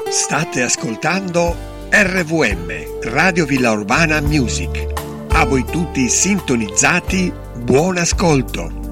State ascoltando RVM, Radio Villa Urbana Music. A voi tutti sintonizzati, buon ascolto.